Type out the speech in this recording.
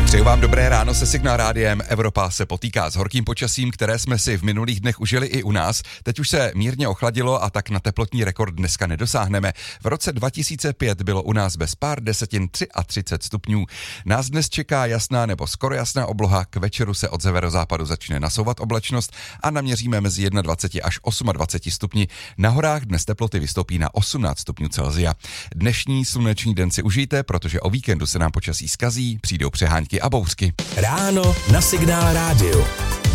Přeju vám dobré ráno se Signál rádiem. Evropa se potýká s horkým počasím, které jsme si v minulých dnech užili i u nás. Teď už se mírně ochladilo a tak na teplotní rekord dneska nedosáhneme. V roce 2005 bylo u nás bez pár desetin 33 stupňů. Nás dnes čeká jasná nebo skoro jasná obloha, k večeru se od severozápadu začne nasouvat oblačnost a naměříme mezi 21 až 28 stupni. Na horách dnes teploty vystoupí na 18 stupňů Celsia. Dnešní sluneční den si užijte, protože o víkendu se nám počasí zkazí, přijdou přehánky a bouřky. Ráno na Signál rádiu.